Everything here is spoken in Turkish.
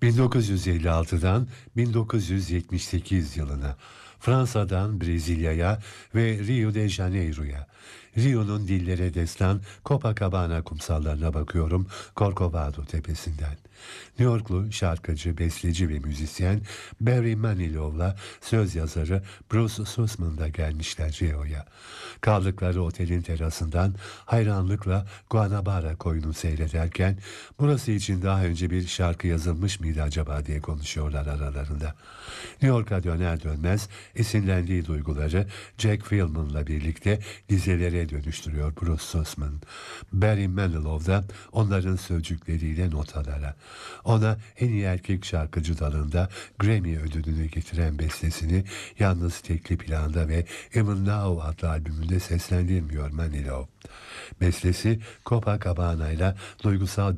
1956'dan 1978 yılına, Fransa'dan Brezilya'ya ve Rio de Janeiro'ya, Rio'nun dillere destan Copacabana kumsallarına bakıyorum Corcovado tepesinden. New Yorklu şarkıcı, besteci ve müzisyen Barry Manilow'la söz yazarı Bruce Sussman da gelmişler Rio'ya. Kaldıkları otelin terasından hayranlıkla Guanabara koyunu seyrederken burası için daha önce bir şarkı yazılmış mıydı acaba diye konuşuyorlar aralarında. New York'a döner dönmez esinlendiği duyguları Jack Philman'la birlikte dizelere dönüştürüyor Bruce Sussman. Barry Manilow da onların sözcükleriyle notalara. Ona en iyi erkek şarkıcı dalında Grammy ödülünü getiren bestesini yalnız tekli planda ve Even Now adlı albümünde seslendirmiyor Manilow. Bestesi Copacabana ile duygusal